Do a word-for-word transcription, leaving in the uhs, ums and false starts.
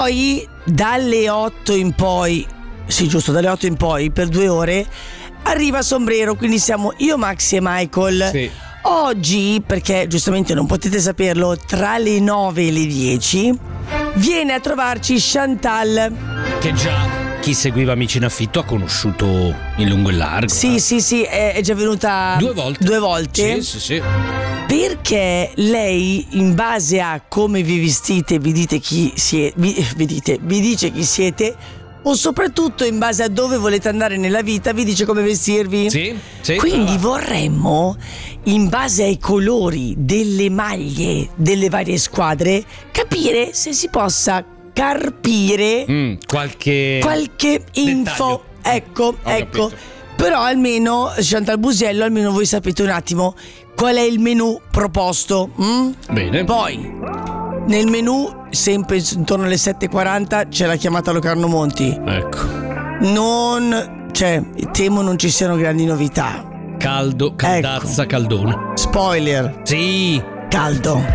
Poi dalle otto in poi, sì giusto, dalle otto in poi per due ore arriva Sombrero, quindi siamo io, Maxi e Michael. Sì. Oggi, perché giustamente non potete saperlo, tra le nove e le dieci viene a trovarci Chantal, che già chi seguiva Amici in Affitto ha conosciuto in lungo e largo. Sì, eh. sì, sì, è, è già venuta Due volte. Due volte. Sì, sì, sì. Perché lei, in base a come vi vestite, vi dite chi siete, vi, vi dite, vi dice chi siete, o soprattutto in base a dove volete andare nella vita, vi dice come vestirvi. Sì, sì. Quindi brava. vorremmo, in base ai colori delle maglie delle varie squadre, capire se si possa carpire Mm, qualche qualche info. dettaglio. Ecco, Ho ecco. capito. Però almeno, Chantal Busiello, almeno voi sapete un attimo qual è il menù proposto. mm? Bene. Poi, nel menù, sempre intorno alle sette e quaranta, c'è la chiamata Locarno Monti. Ecco. Non, cioè, temo non ci siano grandi novità. Caldo, caldazza, Ecco. caldone. Spoiler, Sì. caldo.